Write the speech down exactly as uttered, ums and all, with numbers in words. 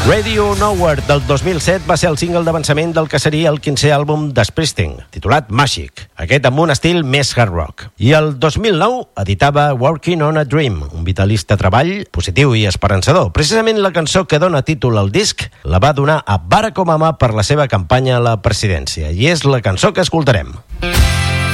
Radio Nowhere del dos mil set va ser el single d'avançament del que seria el quinzè àlbum de Springsteen, titulat Magic, aquest amb un estil més hard rock. I el dos mil nou editava Working on a Dream, un vitalista treball positiu i esperançador. Precisament la cançó que dona títol al disc la va donar a Barack Obama per la seva campanya a la presidència, i és la cançó que escoltarem.